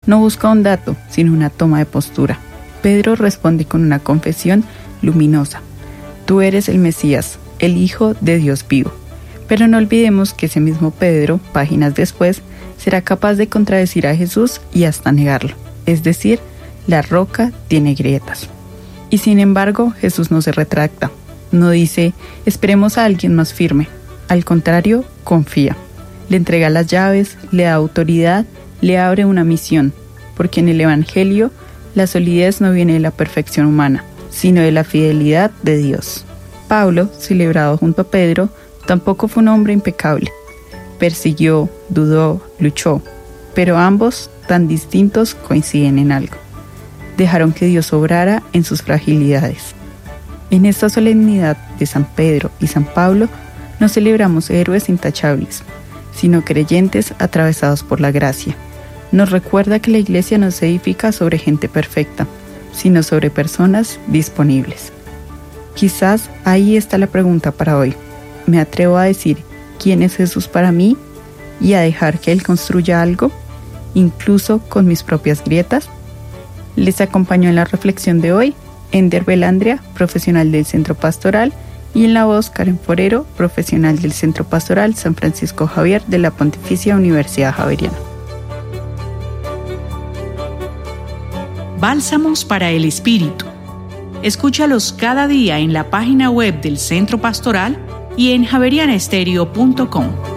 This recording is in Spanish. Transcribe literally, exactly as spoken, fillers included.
no busca un dato, sino una toma de postura. Pedro responde con una confesión luminosa: tú eres el Mesías, el Hijo de Dios vivo. Pero no olvidemos que ese mismo Pedro, páginas después, será capaz de contradecir a Jesús y hasta negarlo. Es decir, la roca tiene grietas. Y sin embargo, Jesús no se retracta. No dice, esperemos a alguien más firme. Al contrario, confía. Le entrega las llaves, le da autoridad, le abre una misión. Porque en el Evangelio, la solidez no viene de la perfección humana, sino de la fidelidad de Dios. Pablo, celebrado junto a Pedro, tampoco fue un hombre impecable. Persiguió, dudó, luchó, pero ambos, tan distintos, coinciden en algo. Dejaron que Dios obrara en sus fragilidades. En esta solemnidad de San Pedro y San Pablo, no celebramos héroes intachables, sino creyentes atravesados por la gracia. Nos recuerda que la Iglesia no se edifica sobre gente perfecta, sino sobre personas disponibles. Quizás ahí está la pregunta para hoy. ¿Me atrevo a decir quién es Jesús para mí y a dejar que Él construya algo, incluso con mis propias grietas? Les acompañó en la reflexión de hoy Ender Belandria, profesional del Centro Pastoral, y en la voz Karen Forero, profesional del Centro Pastoral San Francisco Javier de la Pontificia Universidad Javeriana. Bálsamos para el Espíritu. Escúchalos cada día en la página web del Centro Pastoral y en javeriana estéreo punto com.